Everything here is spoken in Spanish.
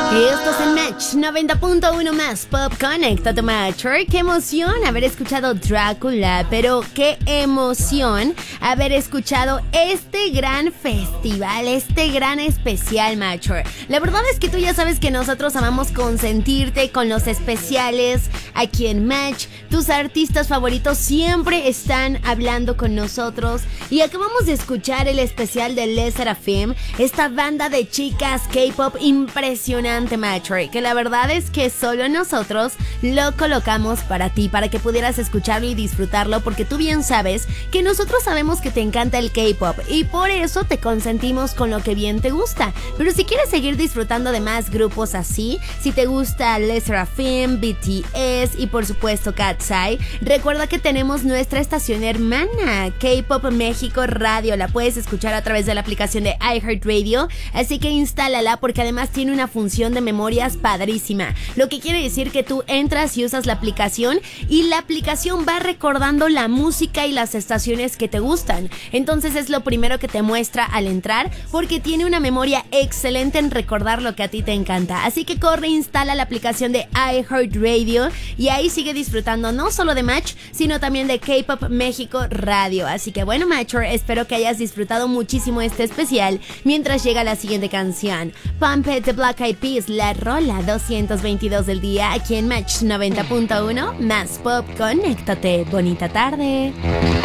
Y esto es el Match 90.1 más Pop. Conéctate, Matcher. Qué emoción haber escuchado Drácula, pero qué emoción haber escuchado este gran festival, este gran especial, Matcher. La verdad es que tú ya sabes que nosotros amamos consentirte con los especiales aquí en Match. Tus artistas favoritos siempre están hablando con nosotros. Y acabamos de escuchar el especial de Les Seraphim, esta banda de chicas K-pop impresionante, Matcher, que la verdad es que solo nosotros lo colocamos para ti, para que pudieras escucharlo y disfrutarlo, porque tú bien sabes que nosotros sabemos que te encanta el K-pop y por eso te consentimos con lo que bien te gusta. Pero si quieres seguir disfrutando de más grupos así, si te gusta Les Seraphim, BTS y por supuesto Katseye, recuerda que tenemos nuestra estación hermana, K-Pop México Radio. La puedes escuchar a través de la aplicación de iHeartRadio, así que instálala porque además tiene una función de memorias padrísima, lo que quiere decir que tú entras y usas la aplicación y la aplicación va recordando la música y las estaciones que te gustan. Entonces es lo primero que te muestra al entrar, porque tiene una memoria excelente en recordar lo que a ti te encanta. Así que corre, instala la aplicación de iHeartRadio y ahí sigue disfrutando no solo de Match, sino también de K-Pop México Radio. Así que bueno, Matcher, espero que hayas disfrutado muchísimo este especial mientras llega la siguiente canción, Pump It de Black Eyed Peas, la rola 222 del día aquí en Match 90.1 más Pop. Conéctate, bonita tarde.